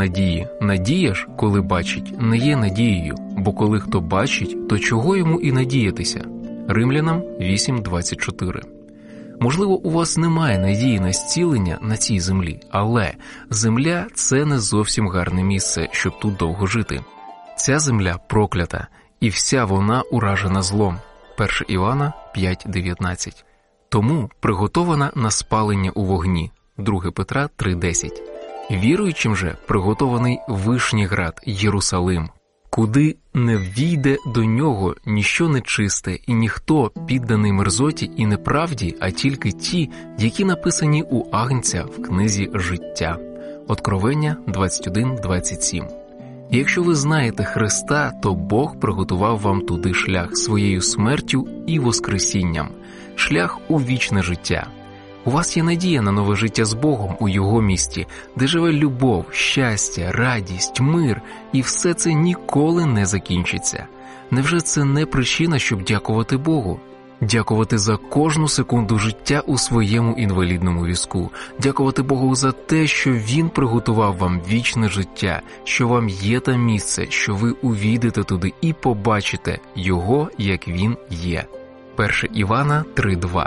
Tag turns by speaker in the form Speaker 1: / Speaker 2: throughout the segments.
Speaker 1: надії. Надія ж, коли бачить, не є надією, бо коли хто бачить, то чого йому і надіятися? Римлянам 8:24. Можливо, у вас немає надії на зцілення на цій землі, але земля – це не зовсім гарне місце, щоб тут довго жити. Ця земля проклята, і вся вона уражена злом. 1 Івана 5:19. Тому приготована на спалення у вогні. 2 Петра 3:10. Віруючим же приготований Вишній град Єрусалим, куди не ввійде до нього ніщо нечисте і ніхто підданий мерзоті і неправді, а тільки ті, які написані у Агнця в книзі життя. Откровення 21:27. І якщо ви знаєте Христа, то Бог приготував вам туди шлях своєю смертю і воскресінням, шлях у вічне життя. У вас є надія на нове життя з Богом у Його місті, де живе любов, щастя, радість, мир, і все це ніколи не закінчиться. Невже це не причина, щоб дякувати Богу? Дякувати за кожну секунду життя у своєму інвалідному візку. Дякувати Богу за те, що Він приготував вам вічне життя, що вам є там місце, що ви увійдете туди і побачите Його, як Він є. 1 Івана 3:2.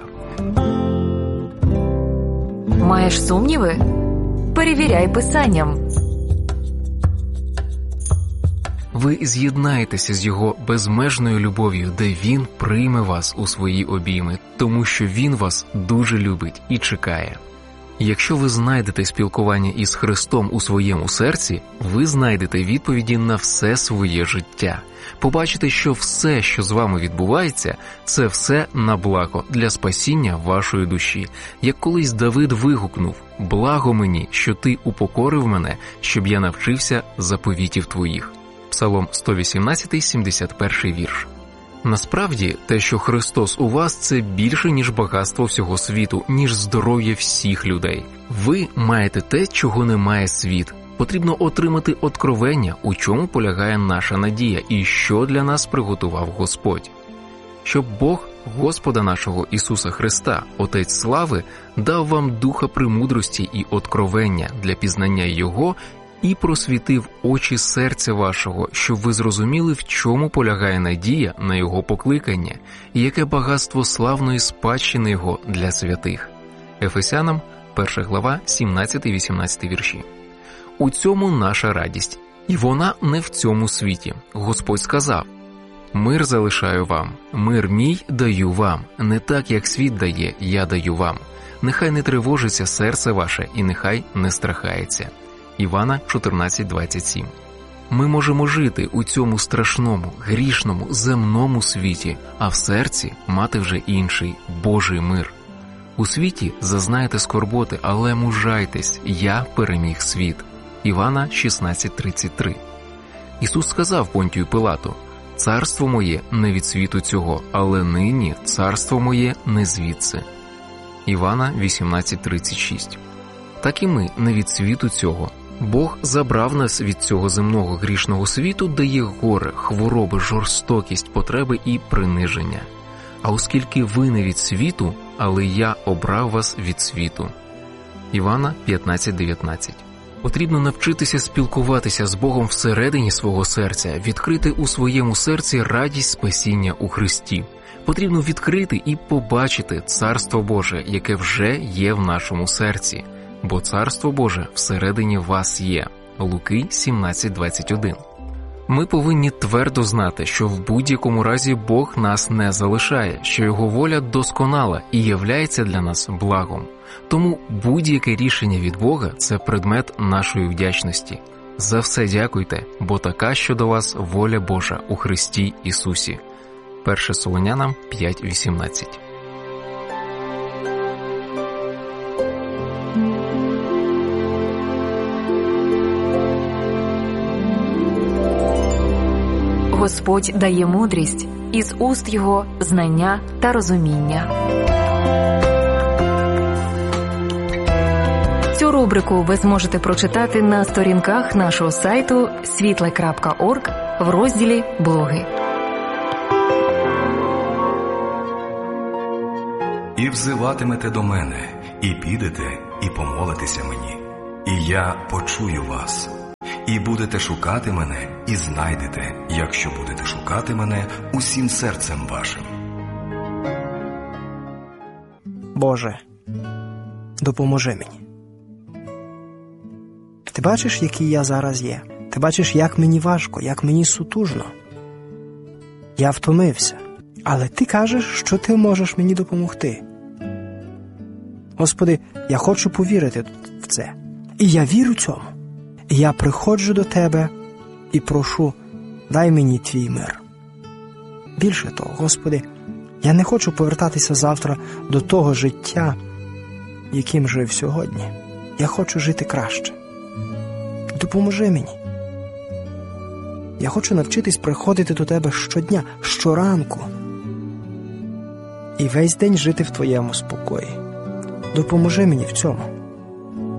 Speaker 2: Маєш сумніви? Перевіряй Писанням.
Speaker 1: Ви з'єднаєтеся з Його безмежною любов'ю, де Він прийме вас у свої обійми, тому що Він вас дуже любить і чекає. Якщо ви знайдете спілкування із Христом у своєму серці, ви знайдете відповіді на все своє життя. Побачите, що все, що з вами відбувається, це все на благо для спасіння вашої душі. Як колись Давид вигукнув: «Благо мені, що ти упокорив мене, щоб я навчився заповітів твоїх». Псалом 118, 71 вірш. Насправді, те, що Христос у вас, це більше, ніж багатство всього світу, ніж здоров'я всіх людей. Ви маєте те, чого не має світ. Потрібно отримати откровення, у чому полягає наша надія і що для нас приготував Господь. Щоб Бог, Господа нашого Ісуса Христа, Отець слави, дав вам духа премудрості і откровення для пізнання Його і просвітив очі серця вашого, щоб ви зрозуміли, в чому полягає надія на Його покликання і яке багатство славної спадщини Його для святих. Ефесянам 1 глава 17-18 вірші. У цьому наша радість, і вона не в цьому світі. Господь сказав: «Мир залишаю вам, мир мій даю вам, не так, як світ дає, я даю вам. Нехай не тривожиться серце ваше і нехай не страхається». Івана 14:27. Ми можемо жити у цьому страшному, грішному, земному світі, а в серці мати вже інший, Божий мир. У світі зазнаєте скорботи, але мужайтесь, я переміг світ. Івана 16:33. Ісус сказав Понтію Пилату: «Царство моє не від світу цього, але нині царство моє не звідси». Івана 18:36. Так і ми не від світу цього. Бог забрав нас від цього земного грішного світу, де є горе, хвороби, жорстокість, потреби і приниження. А оскільки ви не від світу, але я обрав вас від світу. Івана 15:19. Потрібно навчитися спілкуватися з Богом всередині свого серця, відкрити у своєму серці радість спасіння у Христі. Потрібно відкрити і побачити Царство Боже, яке вже є в нашому серці. Бо Царство Боже всередині вас є. Луки 17:21. Ми повинні твердо знати, що в будь-якому разі Бог нас не залишає, що Його воля досконала і являється для нас благом. Тому будь-яке рішення від Бога – це предмет нашої вдячності. За все дякуйте, бо така щодо вас воля Божа у Христі Ісусі. 1 Солонянам 5:18.
Speaker 2: Господь дає мудрість, із уст Його знання та розуміння. Цю рубрику ви зможете прочитати на сторінках нашого сайту світле.орг в розділі «Блоги».
Speaker 3: «І взиватимете до мене, і підете, і помолитеся мені, і я почую вас. І будете шукати мене, і знайдете, якщо будете шукати мене усім серцем вашим.
Speaker 4: Боже, допоможи мені. Ти бачиш, який я зараз є? Ти бачиш, як мені важко, як мені сутужно. Я втомився, але ти кажеш, що ти можеш мені допомогти. Господи, я хочу повірити в це. І я вірю цьому. І я приходжу до Тебе і прошу, дай мені Твій мир. Більше того, Господи, я не хочу повертатися завтра до того життя, яким жив сьогодні. Я хочу жити краще. Допоможи мені. Я хочу навчитись приходити до Тебе щодня, щоранку. І весь день жити в Твоєму спокої. Допоможи мені в цьому.